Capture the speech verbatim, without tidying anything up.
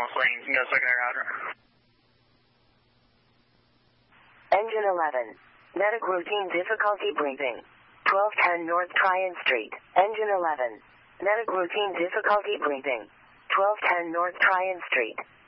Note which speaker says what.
Speaker 1: cross lanes and go secondary outer.
Speaker 2: Engine eleven. Medic routine difficulty breathing. twelve ten North Tryon Street. Engine eleven. Medic routine difficulty breathing. twelve ten North Tryon Street.